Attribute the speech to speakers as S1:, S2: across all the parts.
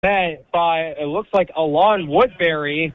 S1: Met by, it looks like, Alon Woodbury.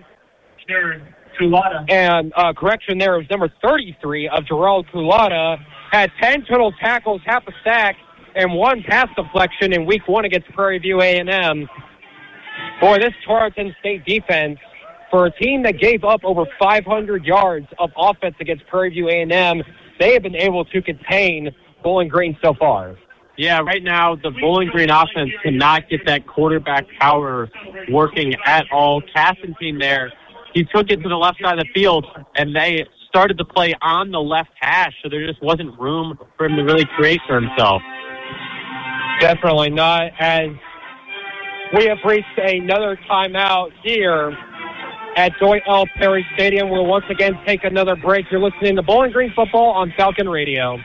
S1: And correction there, it was number 33 of Gerald Culata. Had 10 total tackles, half a sack, and 1 pass deflection in Week 1 against Prairie View A&M. Boy, this Tarleton State defense, for a team that gave up over 500 yards of offense against Prairie View A&M, they have been able to contain Bowling Green so far.
S2: Yeah, right now the Bowling Green offense cannot get that quarterback power working at all. Castantine there, he took it to the left side of the field, and they started to play on the left hash, so there just wasn't room for him to really create for himself.
S1: Definitely not, as we have reached another timeout here at Dwight L. Perry Stadium. We'll once again take another break. You're listening to Bowling Green Football on Falcon Radio.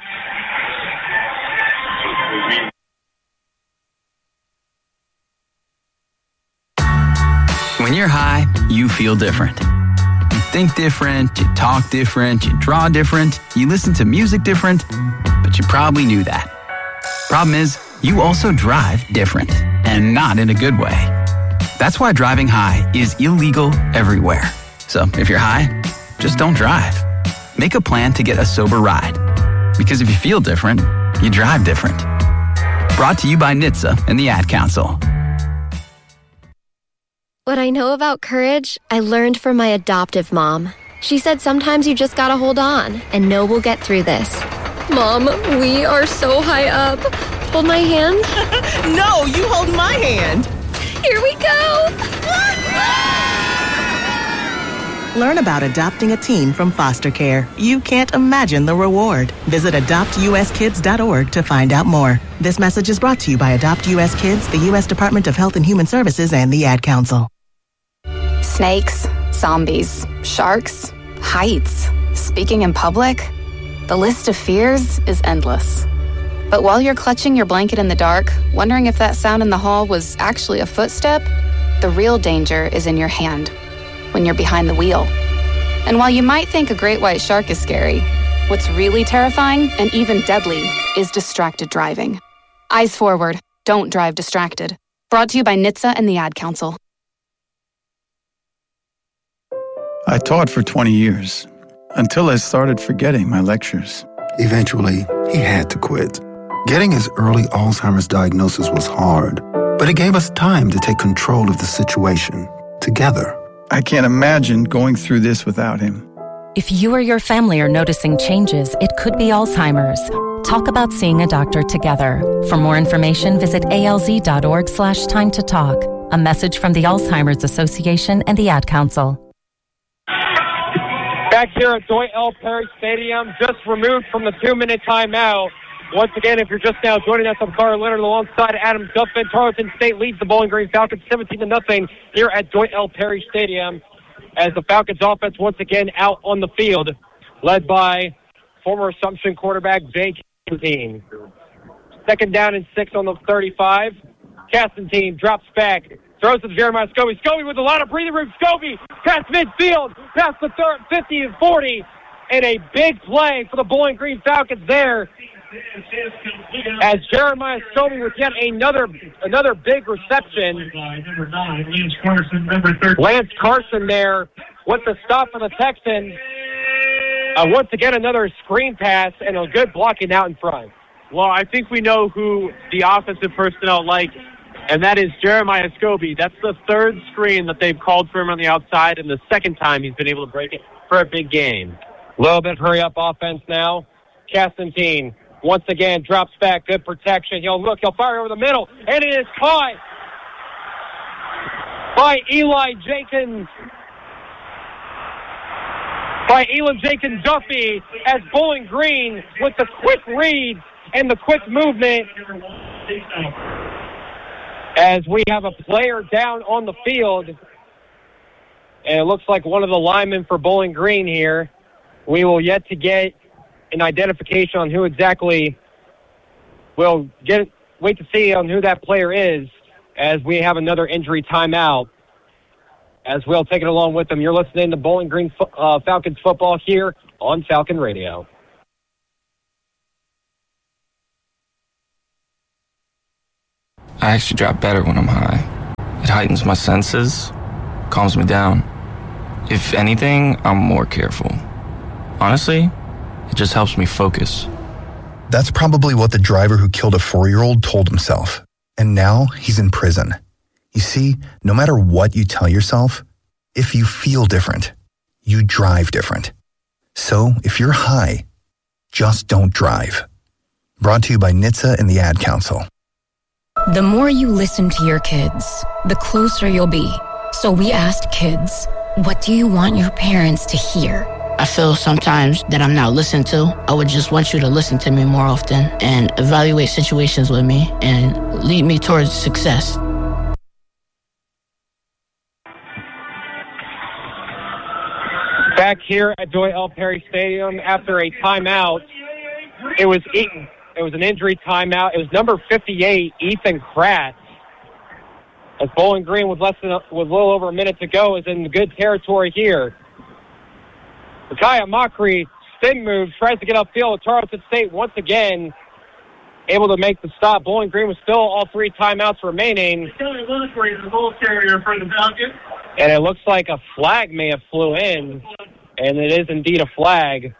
S3: When you're high, you feel different. You think different, you talk different, you draw different, you listen to music different, but you probably knew that. Problem is, you also drive different, and not in a good way. That's why driving high is illegal everywhere. So if you're high, just don't drive. Make a plan to get a sober ride. Because if you feel different, you drive different. Brought to you by NHTSA and the Ad Council.
S4: What I know about courage, I learned from my adoptive mom. She said sometimes you just gotta hold on and know we'll get through this. Mom, we are so high up. Hold my hand.
S5: No, you hold my hand.
S4: Here we go.
S5: Learn about adopting a teen from foster care. You can't imagine the reward. Visit adoptuskids.org to find out more. This message is brought to you by Adopt US Kids, the U.S. Department of Health and Human Services, and the Ad Council.
S6: Snakes, zombies, sharks, heights, speaking in public. The list of fears is endless. But while you're clutching your blanket in the dark, wondering if that sound in the hall was actually a footstep, the real danger is in your hand, when you're behind the wheel. And while you might think a great white shark is scary, what's really terrifying and even deadly is distracted driving. Eyes forward, don't drive distracted. Brought to you by NHTSA and the Ad Council.
S7: I taught for 20 years, until I started forgetting my lectures.
S8: Eventually, he had to quit. Getting his early Alzheimer's diagnosis was hard, but it gave us time to take control of the situation, together.
S7: I can't imagine going through this without him.
S9: If you or your family are noticing changes, it could be Alzheimer's. Talk about seeing a doctor together. For more information, visit alz.org/time to talk. A message from the Alzheimer's Association and the Ad Council.
S1: Back here at Dwight L. Perry Stadium, just removed from the 2-minute timeout. Once again, if you're just now joining us, I'm Carl Leonard alongside Adam Duffin. Tarleton State leads the Bowling Green Falcons 17-0 here at Dwight L. Perry Stadium as the Falcons offense once again out on the field, led by former Assumption quarterback Jake Castantine. 2nd down and 6 on the 35. Castantine drops back, throws to Jeremiah Scobie. Scobie with a lot of breathing room. Scobie past midfield, past the 50 and 40, and a big play for the Bowling Green Falcons there, as Jeremiah Scobie with yet another big reception. Lance Carson there with the stop for the Texans. Once again, another screen pass and a good blocking out in front.
S2: Well, I think we know who the offensive personnel like, and that is Jeremiah Scobie. That's the 3rd screen that they've called for him on the outside, and the 2nd time he's been able to break it for a big game.
S1: A little bit hurry-up offense now. Castantine once again drops back, good protection. He'll fire over the middle, and it is caught by Eli Jenkins Duffy, as Bowling Green with the quick read and the quick movement, as we have a player down on the field, and it looks like one of the linemen for Bowling Green here. We will yet to get an identification on who exactly. We'll wait to see on who that player is, as we have another injury timeout, as we'll take it along with them. You're listening to Bowling Green Falcons football here on Falcon Radio.
S10: I actually drive better when I'm high. heightens my senses, calms me down. If anything, I'm more careful. Honestly, it just helps me focus.
S11: That's probably what the driver who killed a 4-year-old told himself. And now he's in prison. You see, no matter what you tell yourself, if you feel different, you drive different. So if you're high, just don't drive. Brought to you by NHTSA and the Ad Council.
S12: The more you listen to your kids, the closer you'll be. So we asked kids, what do you want your parents to hear?
S13: I feel sometimes that I'm not listened to. I would just want you to listen to me more often and evaluate situations with me and lead me towards success.
S1: Back here at Joy L. Perry Stadium after a timeout. It was an injury timeout. It was number 58, Ethan Kratz. As Bowling Green with a little over a minute to go is in good territory here. Micaiah Mockery, spin move, tries to get upfield. Tarleton State once again able to make the stop. Bowling Green was still all 3 timeouts remaining.
S14: Kelly Willisbury is the ball carrier for the Falcons.
S1: And it looks like a flag may have flew in, and it is indeed a flag.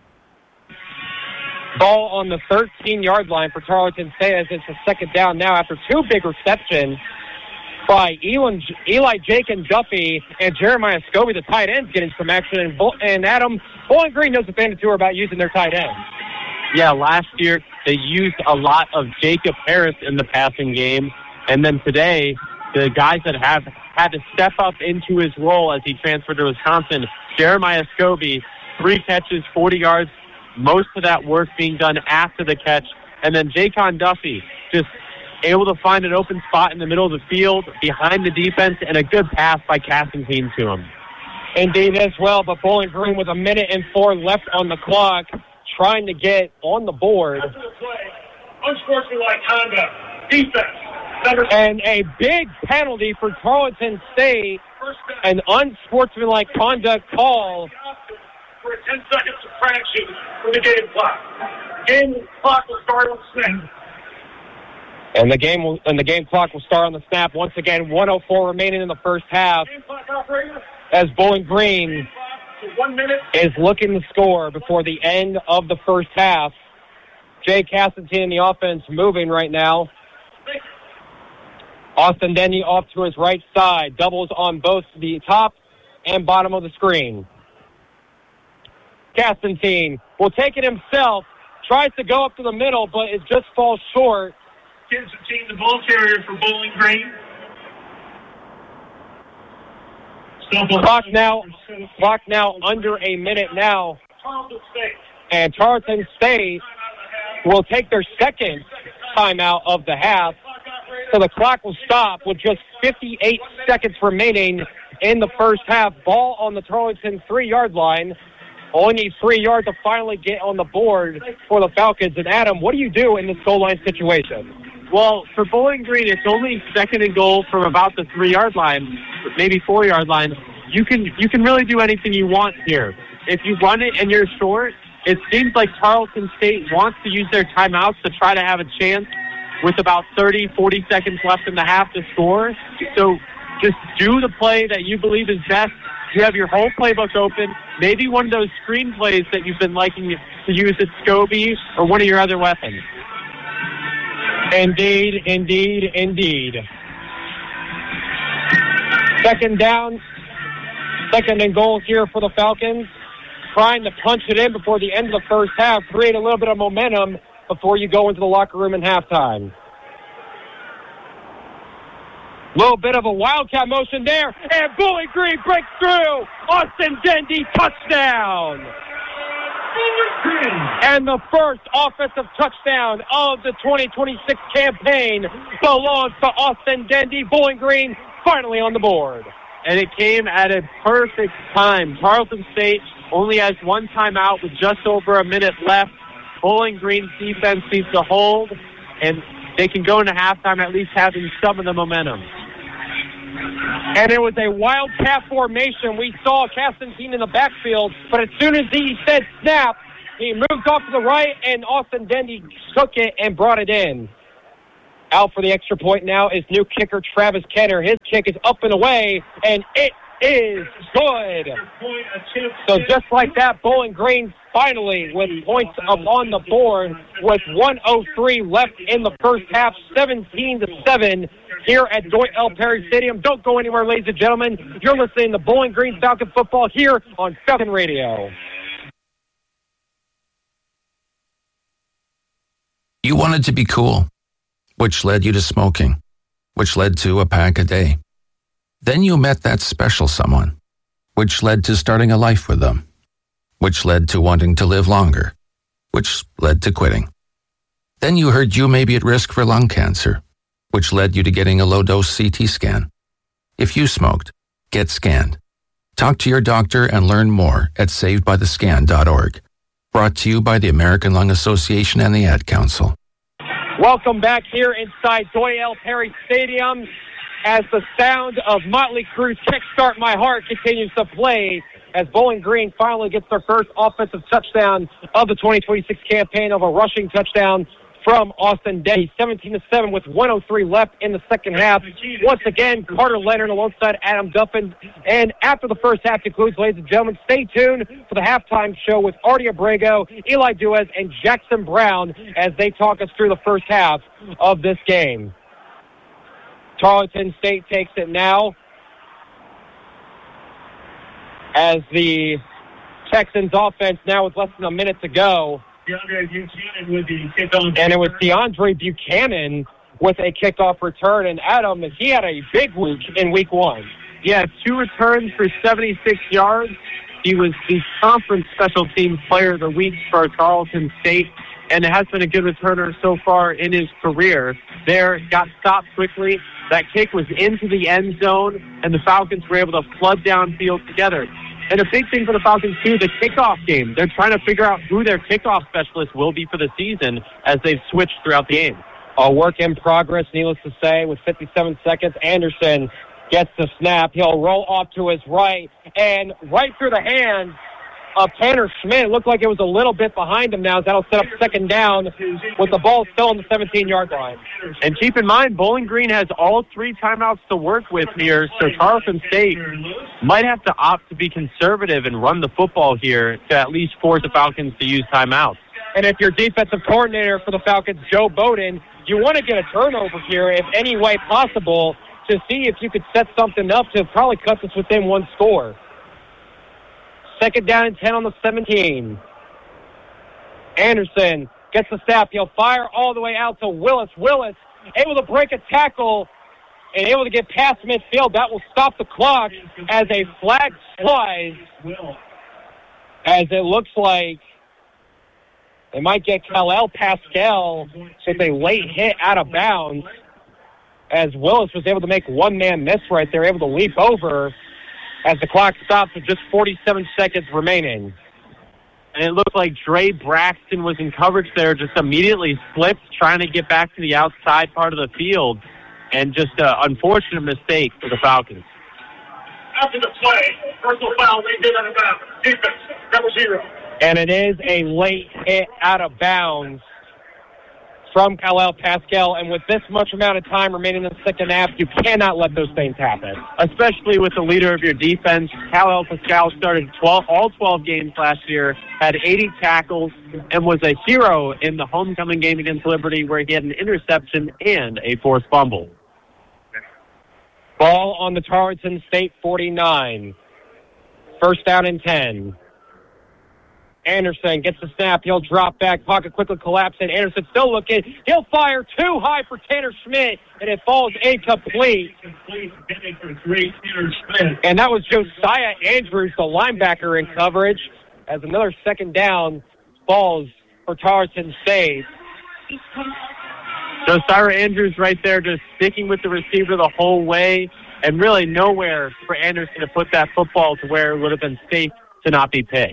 S1: Ball on the 13-yard line for Tarleton State as it's a second down now after 2 big receptions by Eli Jakin Duffy and Jeremiah Scobie, the tight ends, getting some action. And Adam, Bowling Green knows a thing or two about using their tight ends.
S2: Yeah, last year they used a lot of Jacob Harris in the passing game. And then today, the guys that have had to step up into his role as he transferred to Wisconsin, Jeremiah Scobie, 3 catches, 40 yards, most of that work being done after the catch. And then Jakin Duffy just able to find an open spot in the middle of the field, behind the defense, and a good pass by Castantine to him.
S1: Indeed as well, but Bowling Green with 1:04 left on the clock, trying to get on the board.
S14: Unsportsmanlike conduct. Defense.
S1: And a big penalty for Tarleton State. An unsportsmanlike conduct call.
S14: For a 10-second subtraction from the game clock. Game clock will start on snap.
S1: And the game clock will start on the snap. Once again, 1:04 remaining in the first half.
S14: Game clock operator.
S1: As Bowling Green
S14: 1 minute.
S1: is looking to score before the end of the first half. Jay Castantine in the offense moving right now. Austin Denny off to his right side. Doubles on both the top and bottom of the screen. Castantine will take it himself. Tries to go up to the middle, but it just falls short.
S14: Castantine, the ball carrier for Bowling Green.
S1: Clock now under a minute now. And Tarleton State will take their second timeout of the half. So the clock will stop with just 58 seconds remaining in the first half. Ball on the Tarleton 3-yard line. Only needs 3 yards to finally get on the board for the Falcons. And Adam, what do you do in this goal line situation?
S2: Well, for Bowling Green, it's only second and goal from about the 3-yard line, maybe 4-yard line. You can really do anything you want here. If you run it and you're short, it seems like Tarleton State wants to use their timeouts to try to have a chance with about 30, 40 seconds left in the half to score. So just do the play that you believe is best. You have your whole playbook open. Maybe one of those screen plays that you've been liking to use at Scobie or one of your other weapons.
S1: Indeed. Second and goal here for the Falcons. Trying to punch it in before the end of the first half, create a little bit of momentum before you go into the locker room in halftime. Little bit of a wildcat motion there, and Bowling Green breaks through. Austin Dendy, touchdown. And the first offensive touchdown of the 2026 campaign belongs to Austin Dendy. Bowling Green finally on the board.
S2: And it came at a perfect time. Tarleton State only has one timeout with just over a minute left. Bowling Green's defense needs to hold, and they can go into halftime at least having some of the momentum.
S1: And it was a wildcat formation. We saw Castantine in the backfield, but as soon as he said snap, he moved off to the right, and Austin Dendy took it and brought it in. Out for the extra point now is new kicker Travis Kenner. His kick is up and away, and it is good. So just like that, Bowling Green finally with points up on the board with 1:03 left in the first half, 17-7 here at Dwight L. Perry Stadium. Don't go anywhere, ladies and gentlemen. You're listening to Bowling Green Falcon football here on Falcon Radio.
S15: You wanted to be cool, which led you to smoking, which led to a pack a day. Then you met that special someone, which led to starting a life with them, which led to wanting to live longer, which led to quitting. Then you heard you may be at risk for lung cancer, which led you to getting a low-dose CT scan. If you smoked, get scanned. Talk to your doctor and learn more at savedbythescan.org. Brought to you by the American Lung Association and the Ad Council.
S1: Welcome back here inside Dwight L. Perry Stadium as the sound of Motley Crue's Kickstart My Heart continues to play as Bowling Green finally gets their first offensive touchdown of the 2026 campaign of a rushing touchdown from Austin Day. 17-7 with 1:03 left in the second half. Once again, Carter Leonard alongside Adam Duffin. And after the first half concludes, ladies and gentlemen, stay tuned for the halftime show with Artie Abrego, Eli Duez, and Jackson Brown as they talk us through the first half of this game. Tarleton State takes it now as the Texans offense now with less than a minute to go. And it was DeAndre Buchanan with a kickoff return. And Adam, he had a big week in week one.
S2: Yeah, 2 returns for 76 yards. He was the conference special teams player of the week for Tarleton State, and it has been a good returner so far in his career. There, got stopped quickly. That kick was into the end zone, and the Falcons were able to flood downfield together. And a big thing for the Falcons, too, the kickoff game. They're trying to figure out who their kickoff specialist will be for the season as they've switched throughout the game.
S1: A work in progress, needless to say, with 57 seconds. Anderson gets the snap. He'll roll off to his right, and right through the hands of Tanner Schmidt. It looked like it was a little bit behind him now. That'll set up second down with the ball still on the 17-yard line.
S2: And keep in mind, Bowling Green has all 3 timeouts to work with here, so Tarleton State might have to opt to be conservative and run the football here to at least force the Falcons to use timeouts.
S1: And if you're defensive coordinator for the Falcons, Joe Bowden, you want to get a turnover here if any way possible to see if you could set something up to probably cut this within 1 score. Second down and 10 on the 17. Anderson gets the snap. He'll fire all the way out to Willis. Willis able to break a tackle and able to get past midfield. That will stop the clock as a flag flies. As it looks like they might get Khalil Pascal with a late hit out of bounds. As Willis was able to make one-man miss right there, able to leap over as the clock stops with just 47 seconds remaining.
S2: And it looked like Dre Braxton was in coverage there, just immediately slipped, trying to get back to the outside part of the field, and just an unfortunate mistake for the Falcons.
S14: After the play, personal foul, they did out of bounds. Defense, number 0.
S1: And it is a late hit out of bounds from Khalil Pascal, and with this much amount of time remaining in the second half, you cannot let those things happen.
S2: Especially with the leader of your defense. Khalil Pascal started all 12 games last year, had 80 tackles, and was a hero in the homecoming game against Liberty where he had an interception and a forced fumble.
S1: Ball on the Tarleton State 49. First down and 10. Anderson gets the snap. He'll drop back. Pocket quickly collapsing. Anderson still looking. He'll fire too high for Tanner Schmidt, and it falls incomplete. And that was Josiah Andrews, the linebacker, in coverage, as another second down falls for Tarleton State.
S2: Josiah Andrews right there just sticking with the receiver the whole way, and really nowhere for Anderson to put that football to where it would have been safe to not be picked.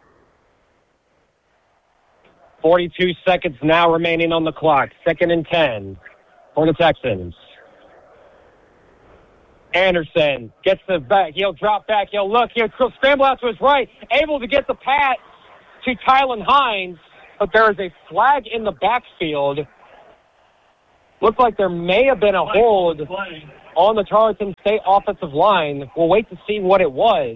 S1: 42 seconds now remaining on the clock. Second and 10 for the Texans. Anderson gets the back. He'll drop back. He'll look. He'll scramble out to his right. Able to get the pass to Tylen Hines. But there is a flag in the backfield Looks like there may have been a hold on the Tarleton State offensive line. We'll wait to see what it was.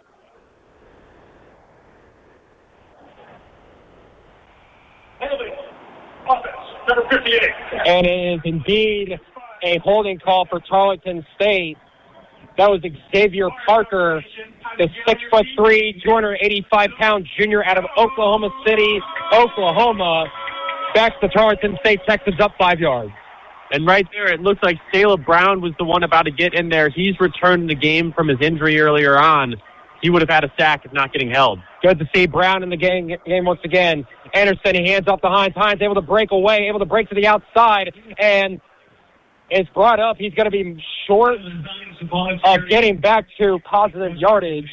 S14: Number 58.
S1: And it is indeed a holding call for Tarleton State. That was Xavier Parker, the 6'3", 285-pound junior out of Oklahoma City, Oklahoma. Backs the Tarleton State Texans up 5 yards.
S2: And right there, it looks like Caleb Brown was the one about to get in there. He's returned the game from his injury earlier on. He would have had a sack if not getting held.
S1: Good to see Brown in the game once again. Anderson, he hands off to Hines. Hines able to break away, able to break to the outside, and it's brought up. He's going to be short of getting back to positive yardage.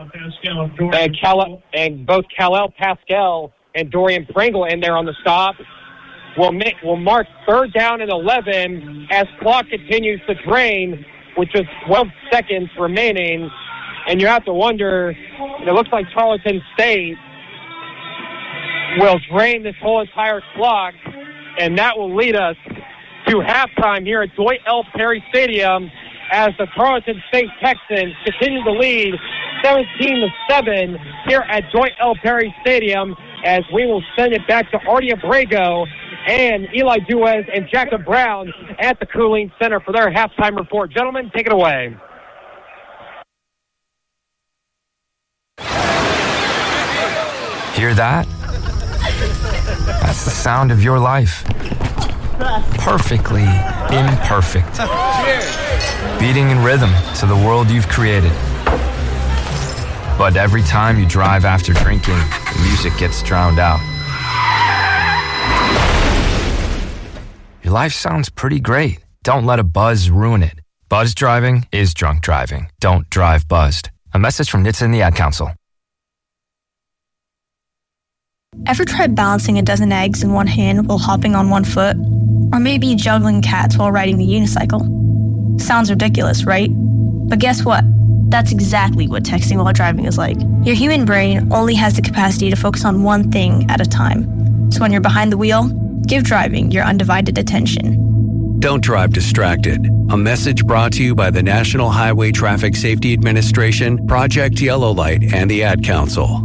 S1: And both Kal-El Pascal and Dorian Pringle in there on the stop. Will mark 3rd down and 11 as clock continues to drain with just 12 seconds remaining. And you have to wonder, it looks like Tarleton State will drain this whole entire clock, and that will lead us to halftime here at Dwight L. Perry Stadium as the Tarleton State Texans continue to lead 17-7 here at Dwight L. Perry Stadium, as we will send it back to Artie Abrego and Eli Duez and Jacob Brown at the Cooling Center for their halftime report. Gentlemen, take it away.
S10: Hear that? That's the sound of your life. Perfectly imperfect. Beating in rhythm to the world you've created. But every time you drive after drinking, the music gets drowned out. Your life sounds pretty great. Don't let a buzz ruin it. Buzz driving is drunk driving. Don't drive buzzed. A message from NHTSA and the Ad Council.
S16: Ever tried balancing a dozen eggs in one hand while hopping on one foot? Or maybe juggling cats while riding the unicycle? Sounds ridiculous, right? But guess what? That's exactly what texting while driving is like. Your human brain only has the capacity to focus on one thing at a time. So when you're behind the wheel, give driving your undivided attention.
S17: Don't drive distracted. A message brought to you by the National Highway Traffic Safety Administration, Project Yellow Light, and the Ad Council.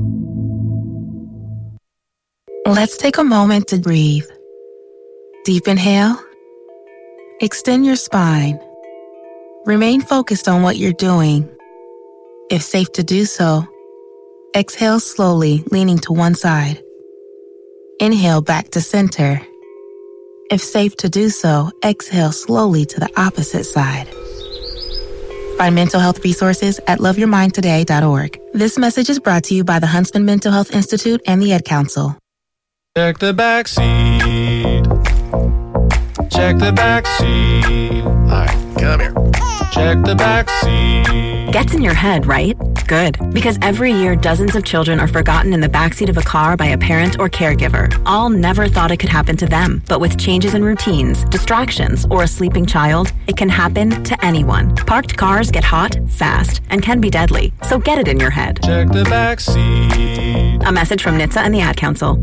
S18: Let's take a moment to breathe. Deep inhale. Extend your spine. Remain focused on what you're doing. If safe to do so, exhale slowly, leaning to one side. Inhale back to center. If safe to do so, exhale slowly to the opposite side. Find mental health resources at loveyourmindtoday.org. This message is brought to you by the Huntsman Mental Health Institute and the Ad Council.
S19: Check the back seat. Check the back seat. All right, come here. Check the back seat.
S20: Gets in your head, right? Good. Because every year, dozens of children are forgotten in the backseat of a car by a parent or caregiver. All never thought it could happen to them. But with changes in routines, distractions, or a sleeping child, it can happen to anyone. Parked cars get hot, fast, and can be deadly. So get it in your head.
S19: Check the back seat.
S20: A message from NHTSA and the Ad Council.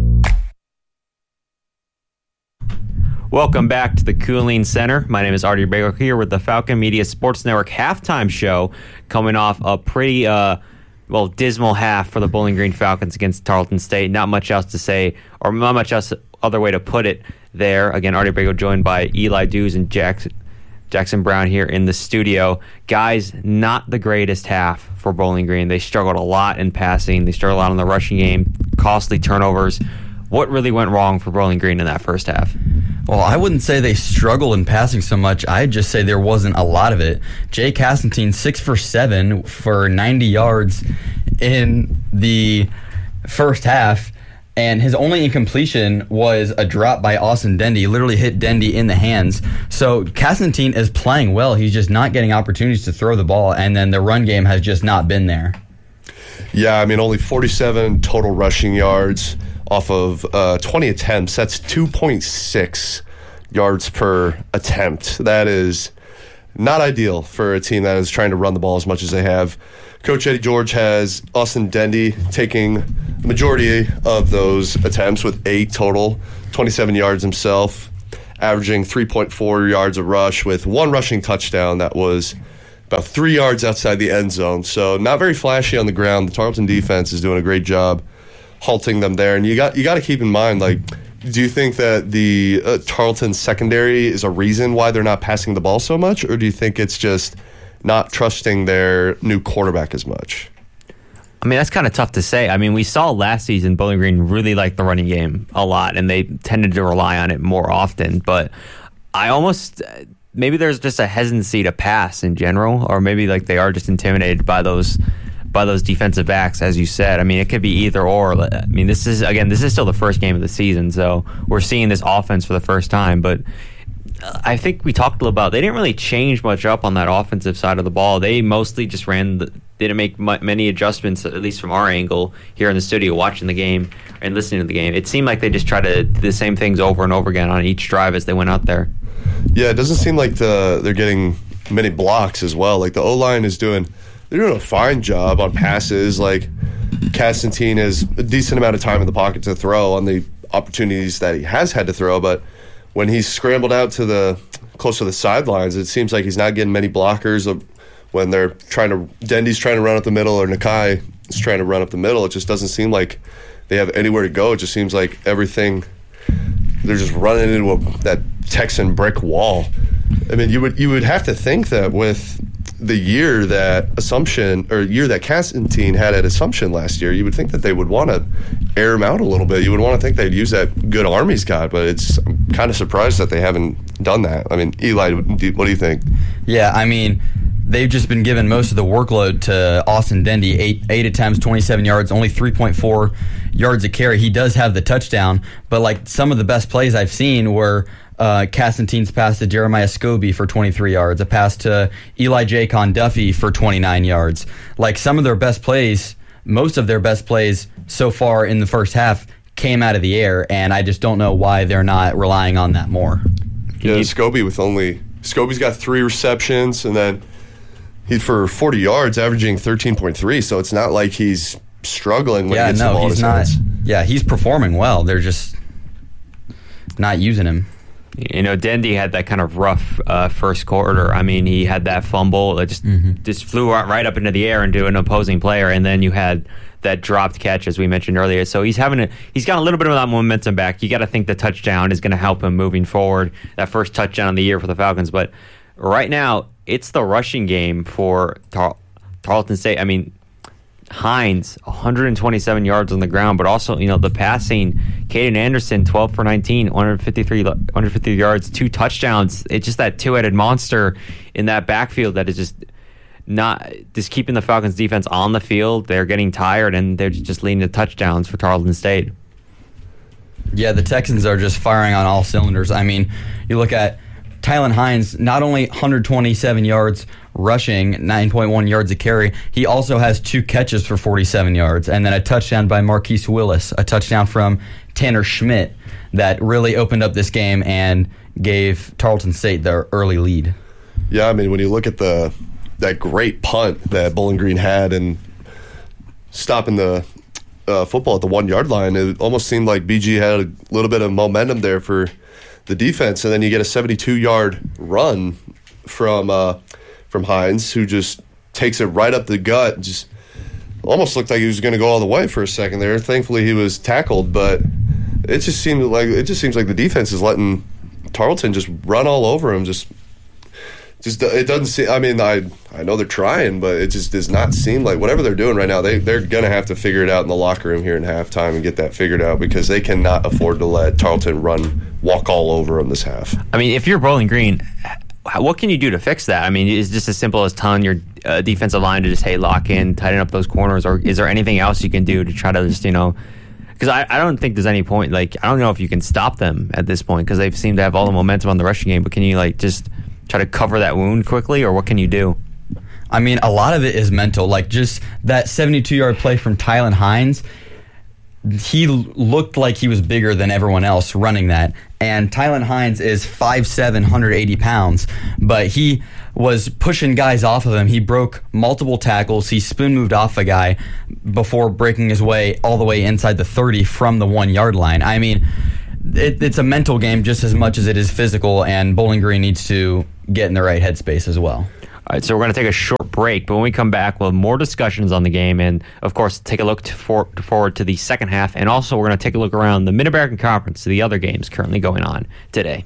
S21: Welcome back to the Cooling Center. My name is Artie Abrego here with the Falcon Media Sports Network halftime show, coming off a pretty, dismal half for the Bowling Green Falcons against Tarleton State. Not much else to say, or not much else other way to put it there. Again, Artie Abrego joined by Eli Duez and Jackson Brown here in the studio. Guys, not the greatest half for Bowling Green. They struggled a lot in passing. They struggled a lot in the rushing game, costly turnovers. What really went wrong for Bowling Green in that first half?
S22: Well, I wouldn't say they struggled in passing so much. I'd just say there wasn't a lot of it. Jay Castantine, 6 for 7 for 90 yards in the first half, and his only incompletion was a drop by Austin Dendy. He literally hit Dendy in the hands. So Castantine is playing well. He's just not getting opportunities to throw the ball, and then the run game has just not been there.
S23: Yeah, I mean, only 47 total rushing yards off of 20 attempts. That's 2.6 yards per attempt. That is not ideal for a team that is trying to run the ball as much as they have. Coach Eddie George has Austin Dendy taking the majority of those attempts with 8 total, 27 yards himself. averaging 3.4 yards a rush with one rushing touchdown that was about 3 yards outside the end zone. So not very flashy on the ground. The Tarleton defense is doing a great job halting them there. And you got to keep in mind, like, do you think that the Tarleton secondary is a reason why they're not passing the ball so much, or do you think it's just not trusting their new quarterback as much?
S21: I mean, that's kind of tough to say. I mean, we saw last season Bowling Green really liked the running game a lot, and they tended to rely on it more often. But maybe there's just a hesitancy to pass in general, or maybe like they are just intimidated by those defensive backs, as you said. I mean, it could be either or. I mean, this is still the first game of the season, so we're seeing this offense for the first time. But I think we talked a little about, they didn't really change much up on that offensive side of the ball. They mostly just didn't make many adjustments, at least from our angle here in the studio watching the game and listening to the game. It seemed like they just tried to do the same things over and over again on each drive as they went out there.
S23: Yeah, it doesn't seem like they're getting many blocks as well. Like, the O-line is doing a fine job on passes. Like, Castantine has a decent amount of time in the pocket to throw on the opportunities that he has had to throw, but when he's scrambled out to close to the sidelines, it seems like he's not getting many blockers. When Dendy's trying to run up the middle, or Nakai is trying to run up the middle, it just doesn't seem like they have anywhere to go. It just seems like everything, they're just running into that Texan brick wall. I mean, you would have to think that with the year that Castantine had at Assumption last year, you would think that they would want to air him out a little bit. You would want to think they'd use that good Army's got, but I'm kind of surprised that they haven't done that. I mean, Eli, what do you think?
S22: Yeah, I mean, they've just been given most of the workload to Austin Dendy. Eight attempts, 27 yards, only 3.4 yards a carry. He does have the touchdown, but like some of the best plays I've seen were Castantine's pass to Jeremiah Scobie for 23 yards, a pass to Eli Jacon Duffy for 29 yards. Like, some of their best plays, most of their best plays so far in the first half came out of the air, and I just don't know why they're not relying on that more.
S23: Yeah, Scobie's got 3 receptions, and then for 40 yards, averaging 13.3, so it's not like he's struggling when he gets the ball in his hands.
S22: Yeah, he's performing well. They're just not using him.
S21: You know, Dendy had that kind of rough first quarter. I mean, he had that fumble that just flew right up into the air into an opposing player, and then you had that dropped catch, as we mentioned earlier. So he's got a little bit of that momentum back. You got to think the touchdown is going to help him moving forward. That first touchdown of the year for the Falcons, but right now it's the rushing game for Tarleton State. I mean, Hines, 127 yards on the ground, but also, you know, the passing, Caden Anderson, 12 for 19, 150 yards, 2 touchdowns. It's just that two-headed monster in that backfield that is just keeping the Falcons defense on the field. They're getting tired, and they're just leading to touchdowns for Tarleton State.
S22: Yeah, the Texans are just firing on all cylinders. I mean, you look at Tylen Hines, not only 127 yards rushing, 9.1 yards a carry, he also has 2 catches for 47 yards, and then a touchdown by Marquise Willis, a touchdown from Tanner Schmidt that really opened up this game and gave Tarleton State their early lead.
S23: Yeah, I mean, when you look at that great punt that Bowling Green had and stopping the football at the 1-yard line, it almost seemed like BG had a little bit of momentum there for the defense, and then you get a 72-yard run from Hines, who just takes it right up the gut. Just almost looked like he was going to go all the way for a second there. Thankfully, he was tackled, but it just seems like the defense is letting Tarleton just run all over him. Just it doesn't seem. I mean, I know they're trying, but it just does not seem like whatever they're doing right now. They're going to have to figure it out in the locker room here in halftime and get that figured out, because they cannot afford to let Tarleton walk all over them this half.
S21: I mean, if you're Bowling Green, what can you do to fix that? I mean, is it just as simple as telling your defensive line to just, hey, lock in, tighten up those corners, or is there anything else you can do to try to just, you know, because I don't think there's any point, like, I don't know if you can stop them at this point, because they seem to have all the momentum on the rushing game, but can you, like, just try to cover that wound quickly, or what can you do?
S22: I mean, a lot of it is mental. Like, just that 72-yard play from Tylen Hines, he looked like he was bigger than everyone else running that. And Tylen Hines is 5'7", 180 pounds, but he was pushing guys off of him. He broke multiple tackles. He spoon-moved off a guy before breaking his way all the way inside the 30 from the 1-yard line. I mean, it's a mental game just as much as it is physical, and Bowling Green needs to get in the right headspace as well.
S21: All right, so we're going to take a short break, but when we come back, we'll have more discussions on the game and, of course, take a look forward to the second half. And also, we're going to take a look around the Mid-American Conference to the other games currently going on today.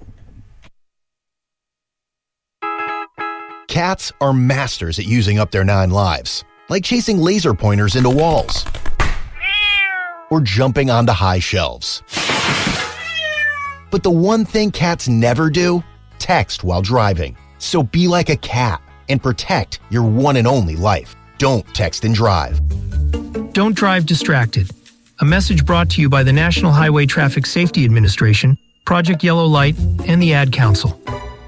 S3: Cats are masters at using up their 9 lives, like chasing laser pointers into walls or jumping onto high shelves. But the one thing cats never do? Text while driving. So be like a cat and protect your one and only life. Don't text and drive.
S4: Don't drive distracted. A message brought to you by the National Highway Traffic Safety Administration, Project Yellow Light, and the Ad Council.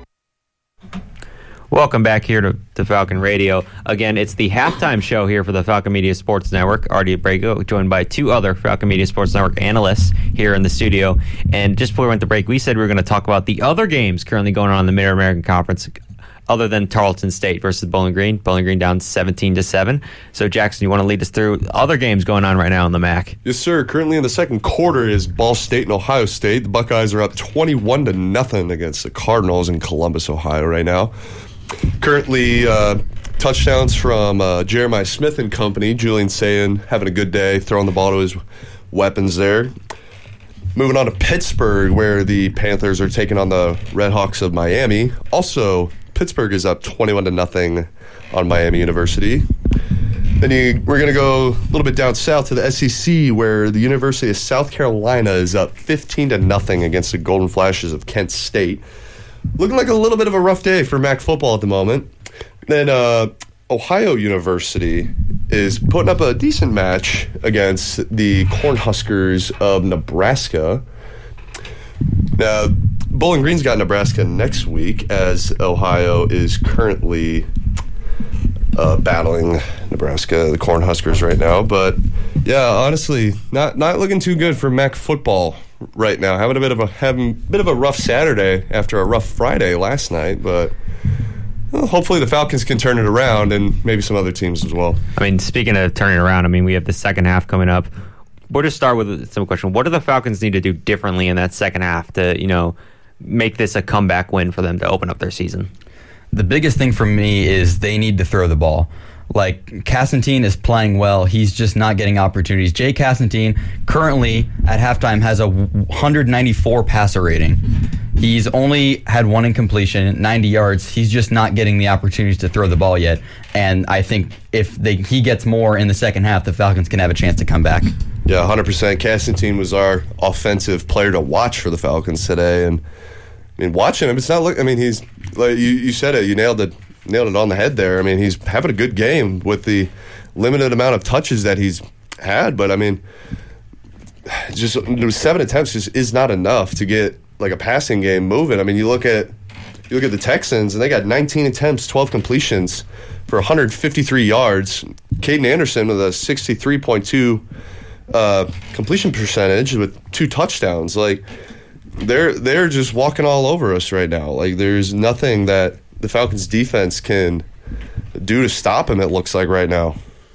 S21: Welcome back here to Falcon Radio. Again, it's the halftime show here for the Falcon Media Sports Network. Artie Abrego, joined by 2 other Falcon Media Sports Network analysts here in the studio. And just before we went to break, we said we were going to talk about the other games currently going on in the Mid-American Conference, other than Tarleton State versus Bowling Green. Bowling Green down 17-7. So, Jackson, you want to lead us through other games going on right now in the MAC?
S23: Yes, sir. Currently in the second quarter is Ball State and Ohio State. The Buckeyes are up 21-0 against the Cardinals in Columbus, Ohio right now. Currently, touchdowns from Jeremiah Smith and company. Julian Sayin having a good day, throwing the ball to his weapons there. Moving on to Pittsburgh, where the Panthers are taking on the Redhawks of Miami. Also, Pittsburgh is up 21-0 on Miami University. Then we're going to go a little bit down south to the SEC, where the University of South Carolina is up 15-0 against the Golden Flashes of Kent State. Looking like a little bit of a rough day for MAC football at the moment. Then Ohio University is putting up a decent match against the Cornhuskers of Nebraska. Now, Bowling Green's got Nebraska next week, as Ohio is currently battling Nebraska, the Cornhuskers right now. But yeah, honestly, not looking too good for MAC football right now. Having a bit of a rough Saturday after a rough Friday last night, but hopefully the Falcons can turn it around, and maybe some other teams as well.
S21: I mean, speaking of turning it around, I mean, we have the second half coming up. We'll just start with a simple question. What do the Falcons need to do differently in that second half to, make this a comeback win for them to open up their season?
S22: The biggest thing for me is they need to throw the ball. Like, Casentine is playing well. He's just not getting opportunities. Jay Casentine currently at halftime has a 194 passer rating. He's only had 1 incompletion, 90 yards. He's just not getting the opportunities to throw the ball yet. And I think if he gets more in the second half, the Falcons can have a chance to come back.
S23: Yeah, 100%. Casentine was our offensive player to watch for the Falcons today. And I mean, watching him, it's not look. I mean, he's like you said it. You nailed it on the head there. I mean, he's having a good game with the limited amount of touches that he's had. But I mean, just 7 attempts just is not enough to get like a passing game moving. I mean, you look at the Texans, and they got 19 attempts, 12 completions for 153 yards. Caden Anderson with a 63.2 completion percentage with 2 touchdowns. Like, they're just walking all over us right now. Like, there's nothing that the Falcons defense can do to stop him, it looks like right now.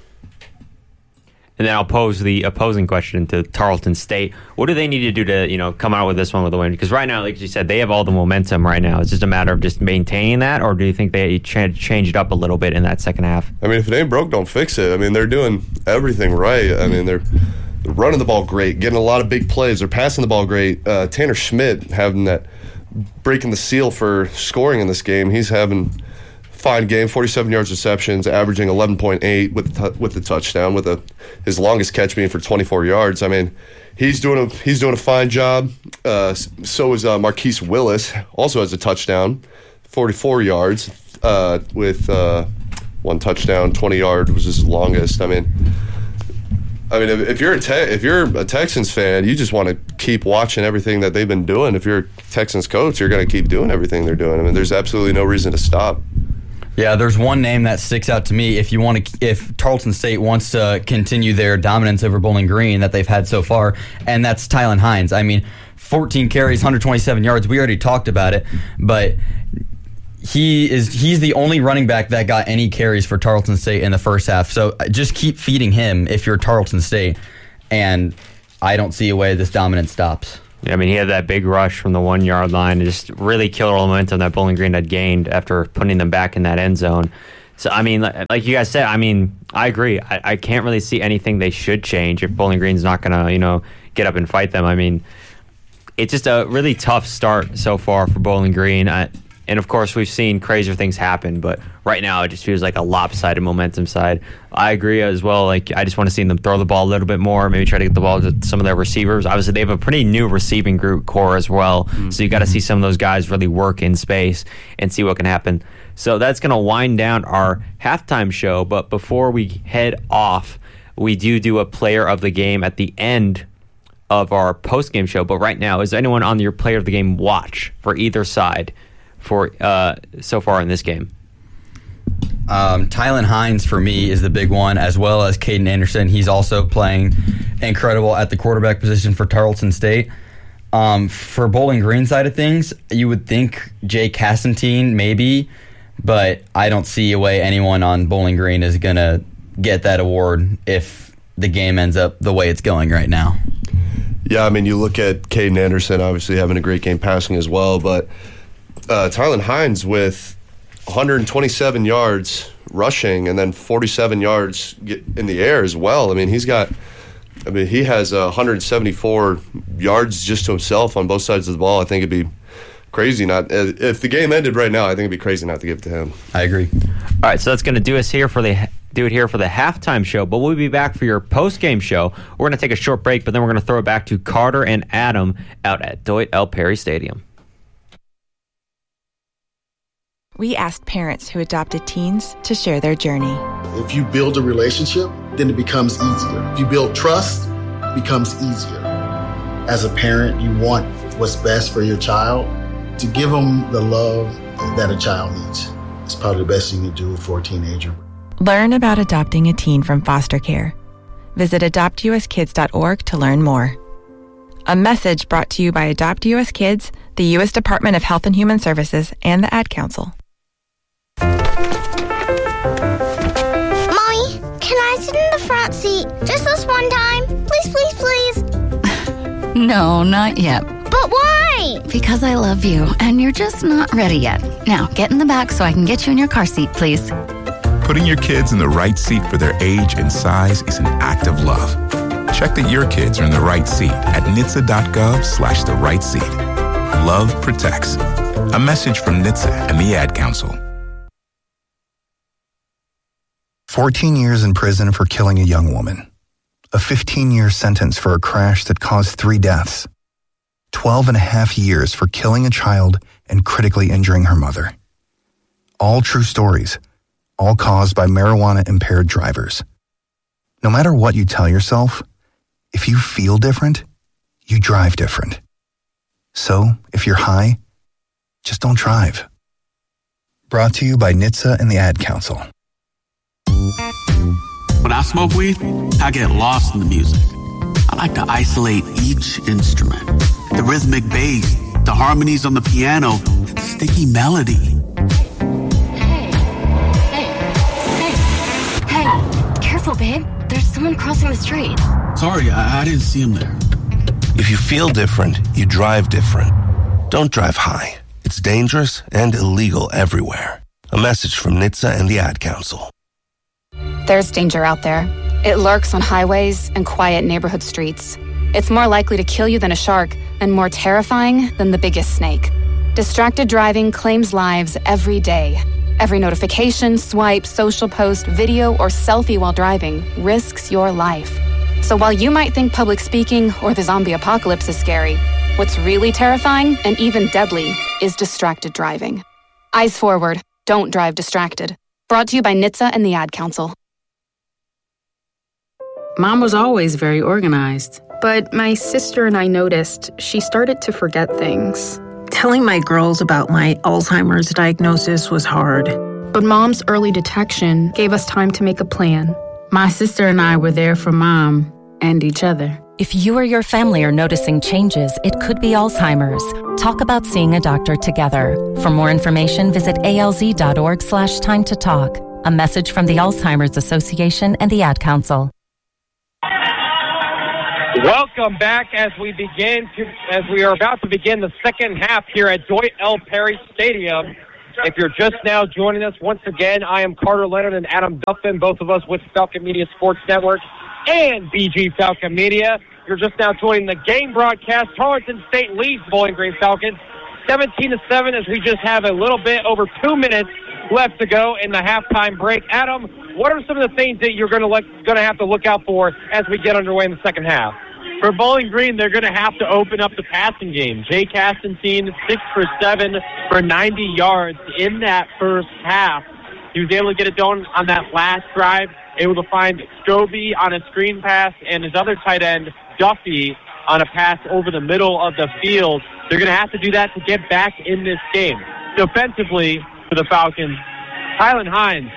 S21: And then I'll pose the opposing question to Tarleton State. What do they need to do to, come out with this one with a win? Because right now, like you said, they have all the momentum right now. It's just a matter of just maintaining that, or do you think they change it up a little bit in that second half?
S23: I mean, if it ain't broke, don't fix it. I mean, they're doing everything right. I mean, they're running the ball great, getting a lot of big plays. They're passing the ball great. Tanner Schmidt having that, breaking the seal for scoring in this game. He's having fine game, 47 yards receptions, averaging 11.8 with the touchdown, with his longest catch being for 24 yards. I mean, he's doing a fine job. So is Marquise Willis, also has a touchdown, 44 yards with 1 touchdown, 20 yards was his longest. I mean, if you're a Texans fan, you just want to keep watching everything that they've been doing. If you're a Texans coach, you're going to keep doing everything they're doing. I mean, there's absolutely no reason to stop.
S22: Yeah, there's one name that sticks out to me. If Tarleton State wants to continue their dominance over Bowling Green that they've had so far, and that's Tylen Hines. I mean, 14 carries, 127 yards. We already talked about it, but he's the only running back that got any carries for Tarleton State in the first half. So just keep feeding him if you're Tarleton State, and I don't see a way this dominance stops.
S21: I mean, he had that big rush from the 1 yard line and just really killed all the momentum that Bowling Green had gained after putting them back in that end zone. So, I mean, like you guys said, I mean, I agree. I can't really see anything they should change if Bowling Green's not going to, get up and fight them. I mean, it's just a really tough start so far for Bowling Green. And, of course, we've seen crazier things happen, but right now it just feels like a lopsided momentum side. I agree as well. Like, I just want to see them throw the ball a little bit more, maybe try to get the ball to some of their receivers. Obviously, they have a pretty new receiving group core as well, so you got to see some of those guys really work in space and see what can happen. So that's going to wind down our halftime show, but before we head off, we do a player of the game at the end of our post-game show. But right now, is there anyone on your player of the game watch for either side for so far in this game?
S22: Tylan Hines for me is the big one, as well as Caden Anderson. He's also playing incredible at the quarterback position for Tarleton State. For Bowling Green side of things, you would think Jay Castantine maybe, but I don't see a way anyone on Bowling Green is going to get that award if the game ends up the way it's going right now.
S23: Yeah, I mean, you look at Caden Anderson obviously having a great game passing as well, but Tylan Hines with 127 yards rushing and then 47 yards in the air as well. I mean, he has 174 yards just to himself on both sides of the ball. I think it'd be crazy not, if the game ended right now, I think it'd be crazy not to give it to him.
S22: I agree.
S21: All right, so that's going to do it here for the halftime show, but we'll be back for your post-game show. We're going to take a short break, but then we're going to throw it back to Carter and Adam out at Deutsch L. Perry Stadium.
S5: We asked parents who adopted teens to share their journey.
S6: If you build a relationship, then it becomes easier. If you build trust, it becomes easier. As a parent, you want what's best for your child. To give them the love that a child needs. It's probably the best thing you can do for a teenager.
S5: Learn about adopting a teen from foster care. Visit adoptuskids.org to learn more. A message brought to you by Adopt US Kids, the U.S. Department of Health and Human Services, and the Ad Council.
S8: Mommy, can I sit in the front seat just this one time? Please, please, please.
S24: No, not yet.
S8: But why?
S24: Because I love you, and you're just not ready yet. Now, get in the back so I can get you in your car seat, please.
S25: Putting your kids in the right seat for their age and size is an act of love. Check that your kids are in the right seat at NHTSA.gov/the right seat. Love protects. A message from NHTSA and the Ad Council.
S11: 14 years in prison for killing a young woman. A 15-year sentence for a crash that caused 3 deaths. 12 and a half years for killing a child and critically injuring her mother. All true stories, all caused by marijuana-impaired drivers. No matter what you tell yourself, if you feel different, you drive different. So, if you're high, just don't drive. Brought to you by NHTSA and the Ad Council.
S26: When I smoke weed, I get lost in the music. I like to isolate each instrument. The rhythmic bass, the harmonies on the piano, the sticky melody.
S27: Hey, careful, babe. There's someone crossing the street.
S26: Sorry, I didn't see him there.
S28: If you feel different, you drive different. Don't drive high. It's dangerous and illegal everywhere. A message from NHTSA and the Ad Council.
S29: There's danger out there. It lurks on highways and quiet neighborhood streets. It's more likely to kill you than a shark, and more terrifying than the biggest snake. Distracted driving claims lives every day. Every notification, swipe, social post, video, or selfie while driving risks your life. So while you might think public speaking or the zombie apocalypse is scary, what's really terrifying and even deadly is distracted driving. Eyes forward. Don't drive distracted. Brought to you by NHTSA and the Ad Council.
S30: Mom was always very organized. But my sister and I noticed she started to forget things.
S31: Telling my girls about my Alzheimer's diagnosis was hard.
S30: But Mom's early detection gave us time to make a plan.
S32: My sister and I were there for Mom and each other.
S9: If you or your family are noticing changes, it could be Alzheimer's. Talk about seeing a doctor together. For more information, visit alz.org/time to talk. A message from the Alzheimer's Association and the Ad Council.
S1: Welcome back as we are about to begin the second half here at Dwight L. Perry Stadium. If you're just now joining us, once again, I am Carter Leonard and Adam Duffin, both of us with Falcon Media Sports Network and BG Falcon Media. You're just now joining the game broadcast. Tarleton State leads Bowling Green Falcons 17-7 as we just have a little bit over 2 minutes left to go in the halftime break. Adam, what are some of the things that you're going to have to look out for as we get underway in the second half?
S2: For Bowling Green, they're going to have to open up the passing game. Jay Castantine, 6 for 7 for 90 yards in that first half. He was able to get it done on that last drive, able to find Scobie on a screen pass and his other tight end, Duffy, on a pass over the middle of the field. They're going to have to do that to get back in this game. Defensively, for the Falcons, Tylan Hines,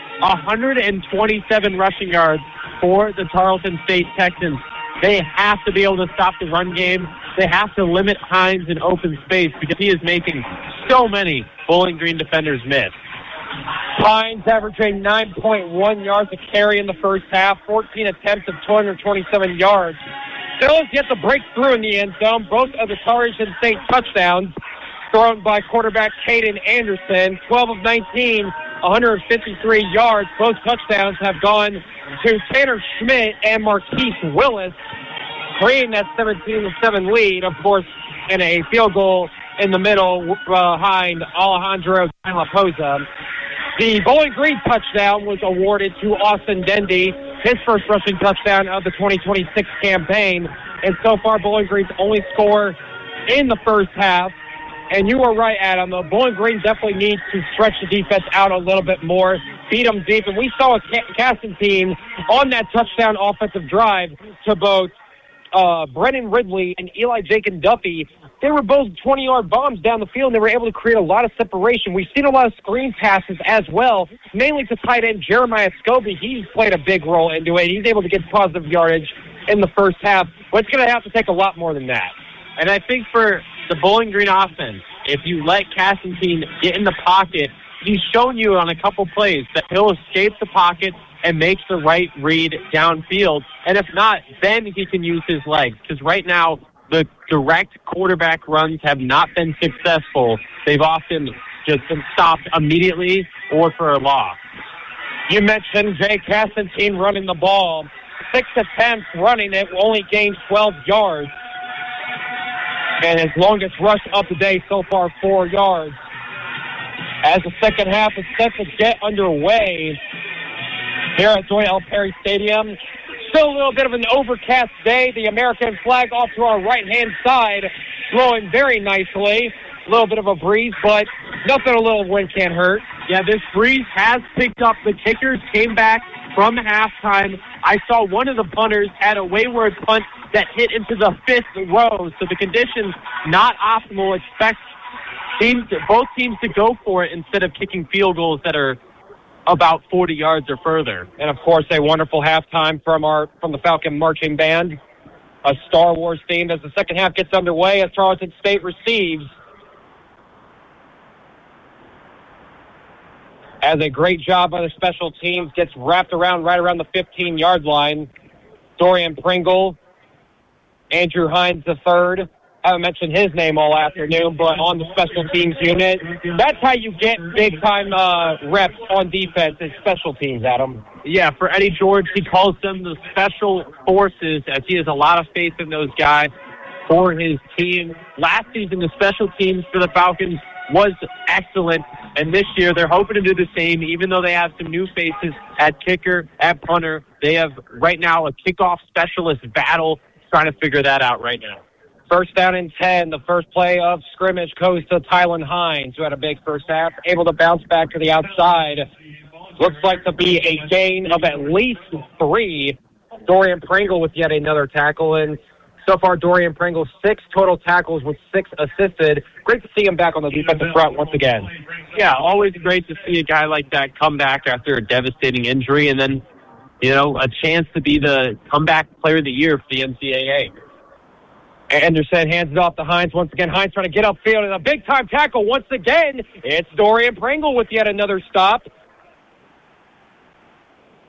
S2: 127 rushing yards for the Tarleton State Texans. They have to be able to stop the run game. They have to limit Hines in open space because he is making so many Bowling Green defenders miss. Hines averaging 9.1 yards a carry in the first half, 14 attempts of 227 yards. Still has yet to break through in the end zone. Both of the Tarleton State touchdowns thrown by quarterback Caden Anderson, 12 of 19, 153 yards. Both touchdowns have gone to Tanner Schmidt and Marquise Willis, creating that 17-7 lead, of course, in a field goal in the middle behind Alejandro De La Poza. The Bowling Green touchdown was awarded to Austin Dendy, his first rushing touchdown of the 2026 campaign. And so far, Bowling Green's only score in the first half. And you were right, Adam. The Bowling Green definitely needs to stretch the defense out a little bit more, beat them deep. And we saw a Castantine on that touchdown offensive drive to both Brennan Ridley and Eli Jacob Duffy. They were both 20-yard bombs down the field, and they were able to create a lot of separation. We've seen a lot of screen passes as well, mainly to tight end Jeremiah Scobie. He's played a big role into it. He's able to get positive yardage in the first half, but it's going to have to take a lot more than that. And I think for the Bowling Green offense, if you let Castantine get in the pocket, he's shown you on a couple plays that he'll escape the pocket and make the right read downfield. And if not, then he can use his legs. Because right now, the direct quarterback runs have not been successful. They've often just been stopped immediately or for a loss.
S1: You mentioned Jay Castantine running the ball. 6 attempts running it, only gained 12 yards. And his longest rush of the day so far, 4 yards. As the second half is set to get underway here at Dwight L. Perry Stadium. Still a little bit of an overcast day. The American flag off to our right-hand side, blowing very nicely. A little bit of a breeze, but nothing a little wind can't hurt.
S2: Yeah, this breeze has picked up. The kickers came back from halftime. I saw one of the punters had a wayward punt that hit into the 5th row, so the conditions not optimal. Expect both teams to go for it instead of kicking field goals that are about 40 yards or further.
S1: And, of course, a wonderful halftime from the Falcon Marching Band, a Star Wars theme as the second half gets underway as Tarleton State receives. As a great job by the special teams, gets wrapped around right around the 15-yard line. Dorian Pringle, Andrew Hines III. I haven't mentioned his name all afternoon, but on the special teams unit. That's how you get big-time reps on defense is special teams, Adam.
S2: Yeah, for Eddie George, he calls them the special forces as he has a lot of faith in those guys for his team. Last season, the special teams for the Falcons was excellent, and this year they're hoping to do the same, even though they have some new faces at kicker, at punter. They have right now a kickoff specialist battle, trying to figure that out right now.
S1: First down and 10. The first play of scrimmage goes to Tylan Hines, who had a big first half, able to bounce back to the outside. Looks like to be a gain of at least 3. Dorian Pringle with yet another tackle, and so far Dorian Pringle 6 total tackles with 6 assisted. Great to see him back on the defensive front once again.
S2: Yeah, always great to see a guy like that come back after a devastating injury, and then, you know, a chance to be the comeback player of the year for the NCAA.
S1: Anderson hands it off to Hines once again. Hines trying to get upfield and a big-time tackle once again. It's Dorian Pringle with yet another stop.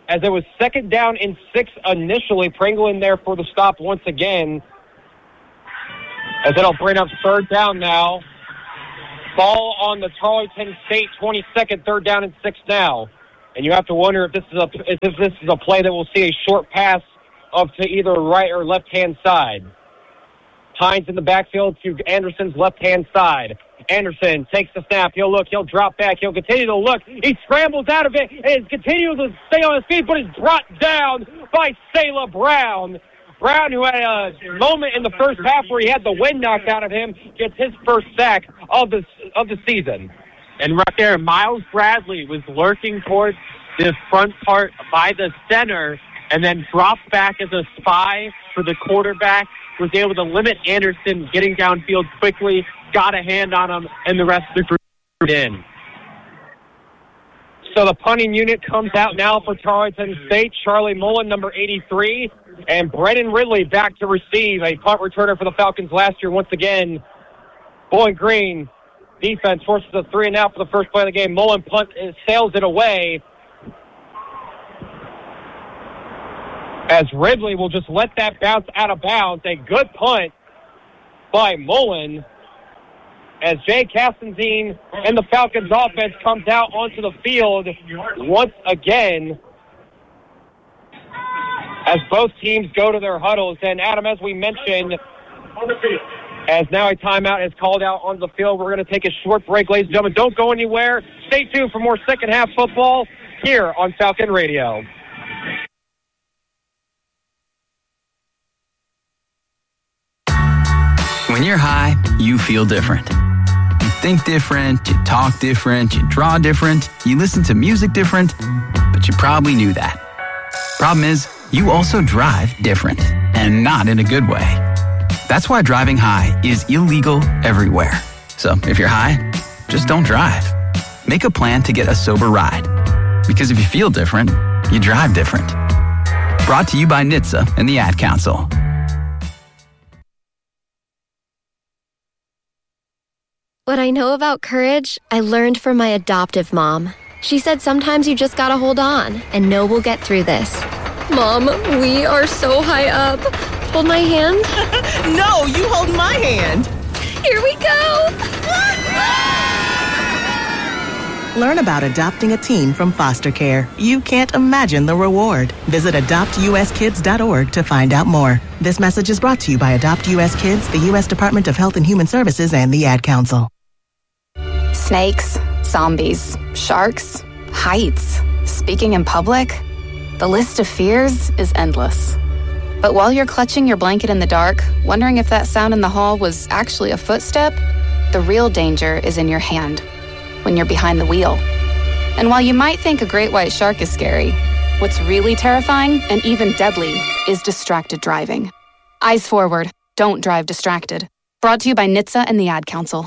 S1: as it was 2nd down and 6 initially. Pringle in there for the stop once again, as it'll bring up 3rd down now. Ball on the Tarleton State 22nd, 3rd down and 6 now. And you have to wonder if this is a play that we'll see a short pass up to either right or left-hand side. Hines in the backfield to Anderson's left-hand side. Anderson takes the snap. He'll look. He'll drop back. He'll continue to look. He scrambles out of it and continues to stay on his feet, but is brought down by Selah Brown. Brown, who had a moment in the first half where he had the wind knocked out of him, gets his first sack of the season.
S2: And right there, Miles Bradley was lurking towards the front part by the center and then dropped back as a spy for the quarterback, was able to limit Anderson getting downfield quickly, got a hand on him, and the rest of the group in.
S1: So the punting unit comes out now for Tarleton State. Charlie Mullen, number 83, and Brennan Ridley back to receive, a punt returner for the Falcons last year. Once again, Bowling Green defense forces a 3-and-out for the first play of the game. Mullen sails it away, as Ridley will just let that bounce out of bounds. A good punt by Mullen, as Jay Castantine and the Falcons offense comes out onto the field once again, as both teams go to their huddles. And Adam, as we mentioned, as now a timeout is called out onto the field, we're going to take a short break, ladies and gentlemen. Don't go anywhere. Stay tuned for more second half football here on Falcon Radio.
S3: When you're high, you feel different. You think different, you talk different, you draw different, you listen to music different, but you probably knew that. Problem is, you also drive different, and not in a good way. That's why driving high is illegal everywhere. So if you're high, just don't drive. Make a plan to get a sober ride. Because if you feel different, you drive different. Brought to you by NHTSA and the Ad Council.
S7: What I know about courage, I learned from my adoptive mom. She said sometimes you just gotta hold on and know we'll get through this. Mom, we are so high up. Hold my hand.
S10: No, you hold my hand.
S7: Here we go.
S10: Learn about adopting a teen from foster care. You can't imagine the reward. Visit adoptuskids.org to find out more. This message is brought to you by Adopt US Kids, the U.S. Department of Health and Human Services, and the Ad Council.
S29: Snakes, zombies, sharks, heights, speaking in public. The list of fears is endless. But while you're clutching your blanket in the dark, wondering if that sound in the hall was actually a footstep, the real danger is in your hand, when you're behind the wheel. And while you might think a great white shark is scary, what's really terrifying and even deadly is distracted driving. Eyes forward, don't drive distracted. Brought to you by NHTSA and the Ad Council.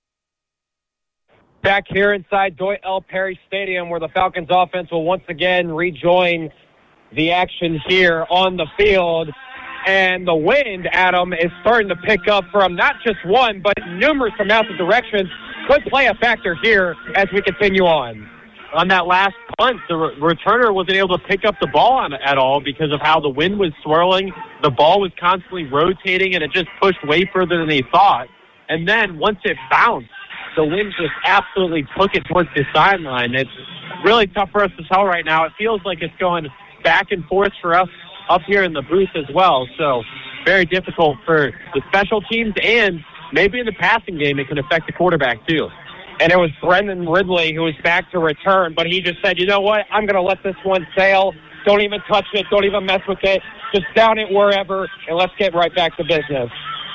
S1: Back here inside Doyle L. Perry Stadium, where the Falcons offense will once again rejoin the action here on the field. And the wind, Adam, is starting to pick up from not just one, but numerous amounts of directions. Could play a factor here as we continue on.
S2: On that last punt, the returner wasn't able to pick up the ball at all because of how the wind was swirling. The ball was constantly rotating, and it just pushed way further than they thought. And then once it bounced, the wind just absolutely took it towards the sideline. It's really tough for us to tell right now. It feels like it's going back and forth for us up here in the booth as well. So very difficult for the special teams, and maybe in the passing game it can affect the quarterback too.
S1: And it was Brendan Ridley who was back to return, but he just said, you know what, I'm going to let this one sail. Don't even touch it. Don't even mess with it. Just down it wherever, and let's get right back to business.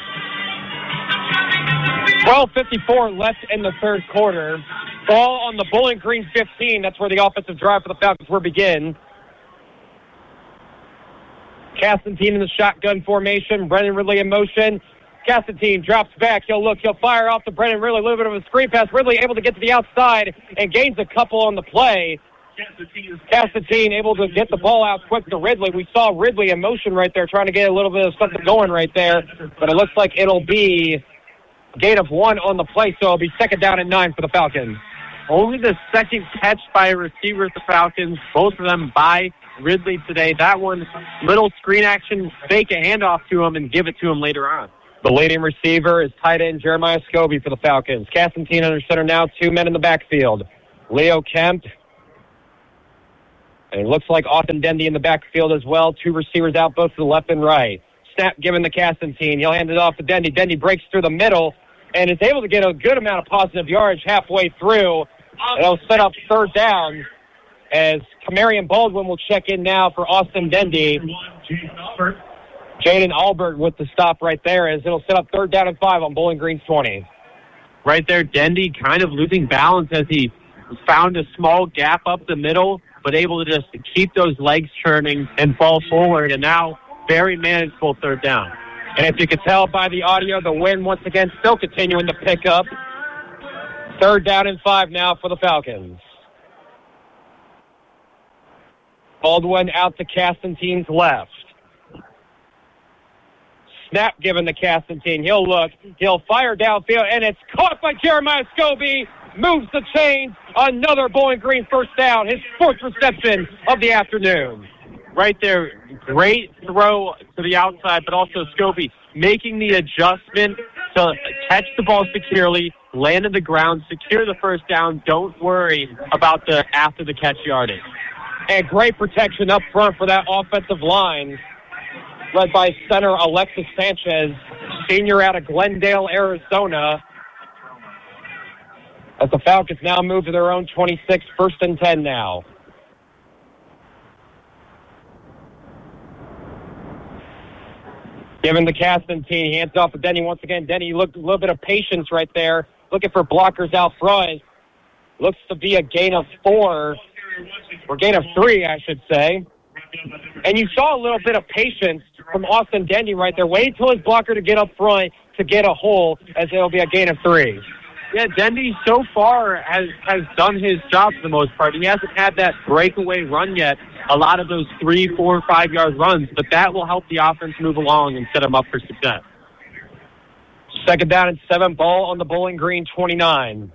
S1: 12:54 left in the third quarter. Ball on the Bowling Green 15. That's where the offensive drive for the Falcons will begin. Castantine in the shotgun formation. Brendan Ridley in motion. Castantine drops back. He'll look. He'll fire off to Brendan Ridley. A little bit of a screen pass. Ridley able to get to the outside and gains a couple on the play. Castantine able to get the ball out quick to Ridley. We saw Ridley in motion right there, trying to get a little bit of something going right there. But it looks like it'll be a gain of 1 on the play, so it'll be 2nd down and 9 for the Falcons.
S2: Only the second catch by a receiver at the Falcons, both of them by Ridley today. That one, little screen action, fake a handoff to him and give it to him later on.
S1: The leading receiver is tight end Jeremiah Scobie for the Falcons. Castantine under center now, 2 men in the backfield. Leo Kemp. And it looks like Austin Dendy in the backfield as well. 2 receivers out both to the left and right. Snap given to Castantine. He'll hand it off to Dendy. Dendy breaks through the middle and is able to get a good amount of positive yardage halfway through. And it'll set up third down as Kamarion Baldwin will check in now for Austin Dendy. Jaden Albert with the stop right there as it'll set up 3rd down and 5 on Bowling Green's 20.
S2: Right there, Dendy kind of losing balance as he found a small gap up the middle, but able to just keep those legs churning and fall forward. And now, very manageable 3rd down.
S1: And if you could tell by the audio, the wind once again still continuing to pick up. 3rd down and 5 now for the Falcons. Baldwin out to Castantine's left. Snap given to Castantine. He'll look. He'll fire downfield, and it's caught by Jeremiah Scobie. Moves the chains. Another Bowling Green 1st down. His 4th reception of the afternoon.
S2: Right there, great throw to the outside, but also Scobie making the adjustment to catch the ball securely, land on the ground, secure the 1st down. Don't worry about the after-the-catch yardage.
S1: And great protection up front for that offensive line, led by center Alexis Sanchez, senior out of Glendale, Arizona. As the Falcons now move to their own 26, 1st and 10 now. Given to Castantine, hands off to Denny once again. Denny looked a little bit of patience right there, looking for blockers out front. Looks to be a gain of 4, or gain of 3, I should say. And you saw a little bit of patience from Austin Dendy right there. Wait till his blocker to get up front to get a hole, as it'll be a gain of 3.
S2: Yeah, Dendy so far has done his job for the most part. He hasn't had that breakaway run yet, a lot of those 3, 4, 5-yard runs, but that will help the offense move along and set him up for success.
S1: 2nd down and 7, ball on the Bowling Green 29.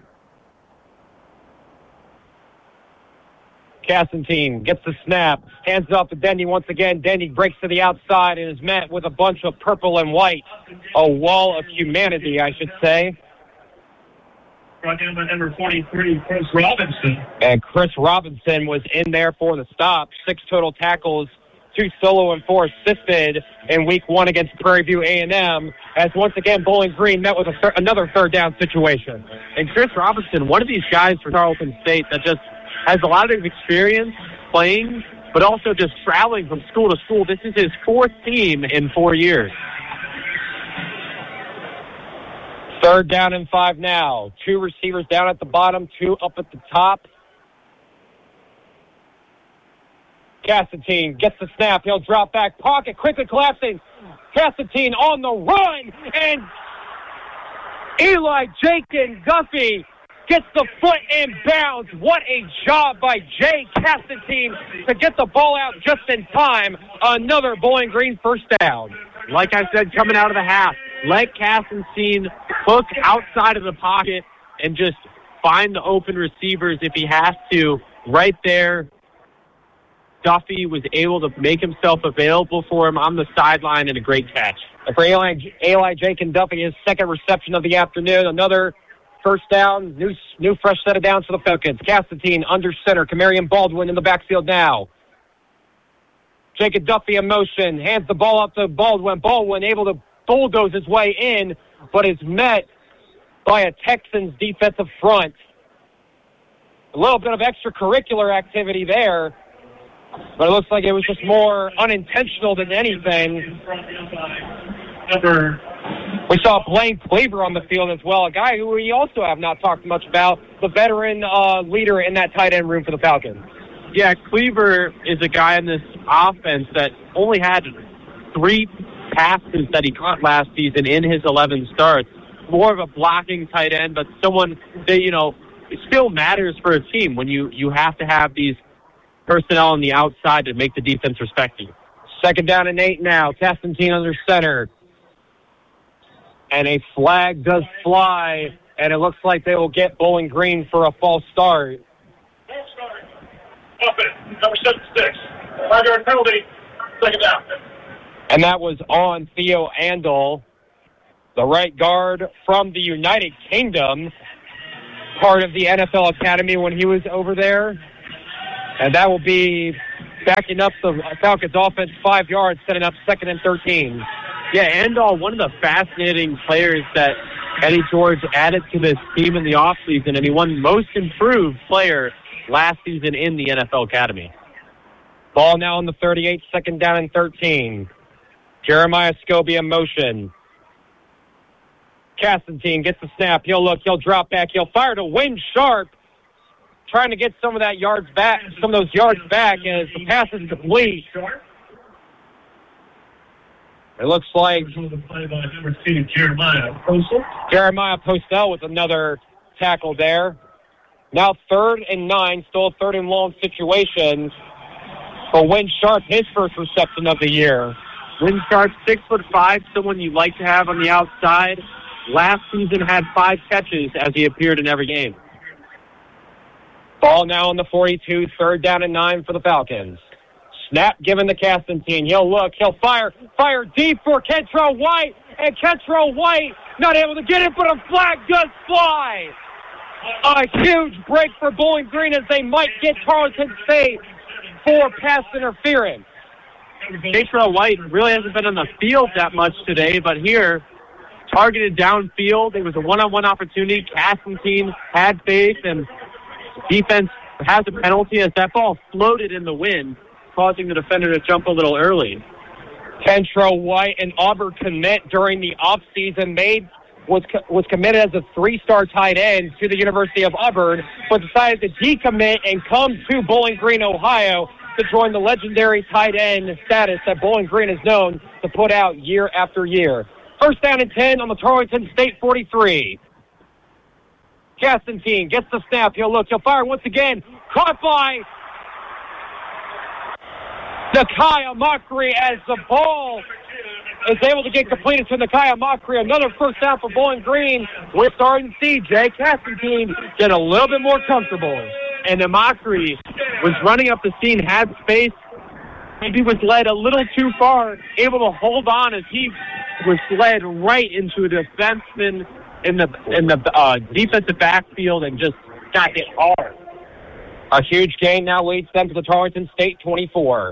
S1: Castantine gets the snap, hands it off to Dendy once again. Dendy breaks to the outside and is met with a bunch of purple and white. A wall of humanity, I should say.
S4: Brought down by number 43, Chris Robinson.
S1: And Chris Robinson was in there for the stop. 6 total tackles, 2 solo and 4 assisted in Week 1 against Prairie View A&M. As once again, Bowling Green met with another 3rd down situation.
S2: And Chris Robinson, one of these guys for Tarleton State that just has a lot of experience playing, but also just traveling from school to school. This is his 4th team in 4 years.
S1: 3rd down and 5 now. 2 receivers down at the bottom, 2 up at the top. Castantine gets the snap. He'll drop back. Pocket quickly collapsing. Castantine on the run. And Eli Jakin Duffy gets the foot in bounds. What a job by Jay Castantine to get the ball out just in time. Another Bowling Green 1st down.
S2: Like I said, coming out of the half, let Castantine hook outside of the pocket and just find the open receivers if he has to. Right there, Duffy was able to make himself available for him on the sideline, and a great catch.
S1: For Eli Jakin Duffy, his 2nd reception of the afternoon. Another 1st down, new fresh set of downs for the Falcons. Castantine under center. Kamarion Baldwin in the backfield now. Jacob Duffy in motion, hands the ball up to Baldwin. Baldwin able to bulldoze his way in, but is met by a Texans defensive front. A little bit of extracurricular activity there, but it looks like it was just more unintentional than anything. We saw Blaine Cleaver on the field as well, a guy who we also have not talked much about, the veteran leader in that tight end room for the Falcons.
S2: Yeah, Cleaver is a guy in this offense that only had 3 passes that he caught last season in his 11 starts. More of a blocking tight end, but someone that, it still matters for a team when you have to have these personnel on the outside to make the defense respect you.
S1: 2nd down and 8 now. Castantine under center. And a flag does fly, and it looks like they will get Bowling Green for a false start.
S4: Up at number 76. 5-yard penalty, second down.
S1: And that was on Theo Andel, the right guard from the United Kingdom, part of the NFL Academy when he was over there. And that will be backing up the Falcons offense 5 yards, setting up 2nd and 13.
S2: Yeah, Andal, one of the fascinating players that Eddie George added to this team in the offseason, and he won Most Improved Player last season in the NFL Academy.
S1: Ball now on the 38, 2nd down and 13. Jeremiah Scobie in motion. Castantine gets the snap. He'll look. He'll drop back. He'll fire to Win Sharp, trying to get some of those yards back as the pass is complete. It looks like Jeremiah Postel with another tackle there. Now 3rd and 9, still a 3rd and long situation for Win Sharp, his first reception of the year.
S2: Win Sharp, 6'5", someone you like to have on the outside. Last season had 5 catches as he appeared in every game.
S1: Ball now on the 42, 3rd down and 9 for the Falcons. Snap given to Castantine. He'll look. He'll fire. Fire deep for Kentrell White. And Kentrell White not able to get it, but a flag does fly. A huge break for Bowling Green as they might get Tarleton State for pass interference.
S2: Kentrell White really hasn't been on the field that much today, but here, targeted downfield. It was a one-on-one opportunity. Castantine had faith, and defense has a penalty as that ball floated in the wind, causing the defender to jump a little early.
S1: Kentrell White, an Auburn commit during the offseason, was committed as a 3-star tight end to the University of Auburn, but decided to decommit and come to Bowling Green, Ohio, to join the legendary tight end status that Bowling Green is known to put out year after year. 1st down and 10 on the Tarleton State 43. Castantine gets the snap. He'll look. He'll fire once again. Caught by Nakia Mockery as the ball is able to get completed to Nakia Mockery. Another 1st down for Bowling Green. We're starting to see Jay Castantine get a little bit more comfortable.
S2: And the Mockery was running up the seam, had space, maybe was led a little too far, able to hold on as he was led right into a defenseman in the defensive backfield and just got hit hard.
S1: A huge gain now leads them to the Tarleton State 24.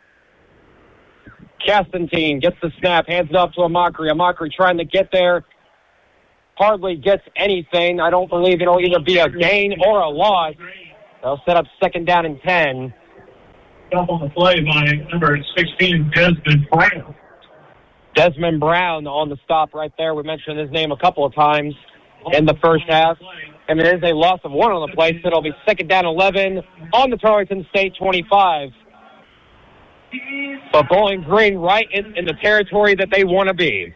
S1: Castantine gets the snap, hands it up to a Mockery trying to get there. Hardly gets anything. I don't believe it'll either be a gain or a loss. They'll set up 2nd down and 10.
S4: Up on the play by number 16, Desmond Brown.
S1: Desmond Brown on the stop right there. We mentioned his name a couple of times in the first half. And it is a loss of 1 on the play, so it'll be 2nd down 11 on the Tarleton State 25. But Bowling Green right in the territory that they want to be.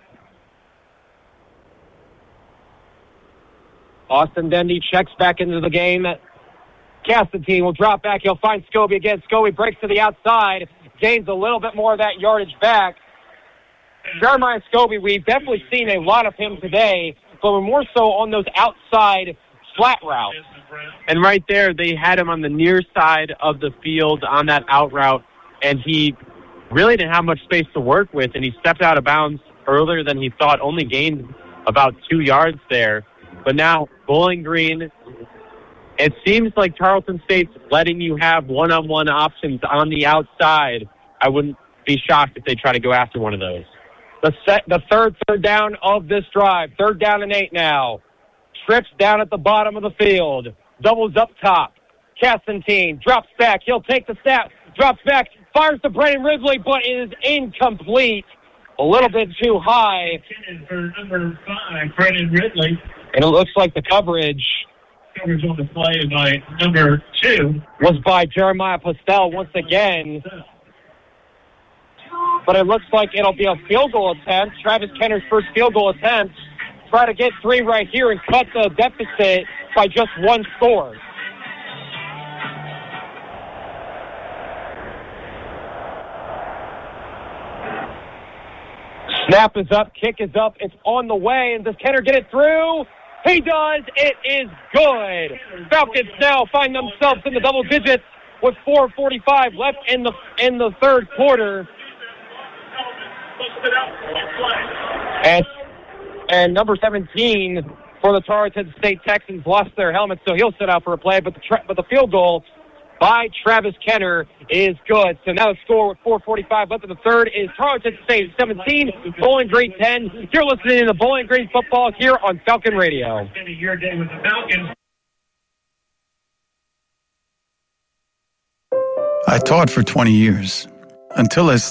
S1: Austin Dendy checks back into the game. Castantine will drop back. He'll find Scobie again. Scobie breaks to the outside, gains a little bit more of that yardage back. Jeremiah Scobie, we've definitely seen a lot of him today, but we're more so on those outside flat routes.
S2: And right there, they had him on the near side of the field on that out route, and he really didn't have much space to work with, and he stepped out of bounds earlier than he thought, only gained about 2 yards there. But now, Bowling Green, it seems like Tarleton State's letting you have one-on-one options on the outside. I wouldn't be shocked if they try to go after one of those.
S1: The third down of this drive. 3rd down and 8 now. Trips down at the bottom of the field. Doubles up top. Castantine drops back. He'll take the snap. Drops back. Fires to Brennan Ridley, but it is incomplete. A little bit too high.
S4: For number 5, Brennan Ridley.
S1: And it looks like the coverage
S4: on the play by number 2
S1: was by Jeremiah Postel once again. But it looks like it'll be a field goal attempt. Travis Kenner's first field goal attempt. Try to get 3 right here and cut the deficit by just 1 score. Snap is up, kick is up, it's on the way, and does Kenner get it through? He does. It is good. Falcons now find themselves in the double digits with 4:45 left in the third quarter. And number 17 for the Tarleton State Texans lost their helmet, so he'll sit out for a play. But the field goal by Travis Kenner is good. So now the score with 4:45 left in the third is Tarleton State 17, Bowling Green 10. You're listening to Bowling Green football here on Falcon Radio.
S12: I taught for 20 years until I